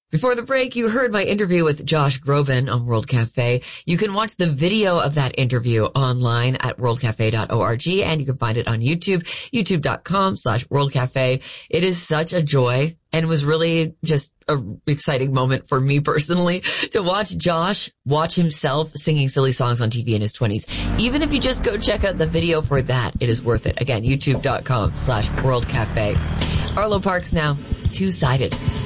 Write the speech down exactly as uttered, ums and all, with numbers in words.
Before the break, you heard my interview with Josh Groban on World Cafe. You can watch the video of that interview online at world cafe dot org, and you can find it on YouTube, youtube.com slash World Cafe. It is such a joy and was really just an exciting moment for me personally to watch Josh watch himself singing silly songs on T V in his twenties. Even if you just go check out the video for that, it is worth it. Again, youtube.com slash World Cafe. Arlo Parks now, Two-Sided.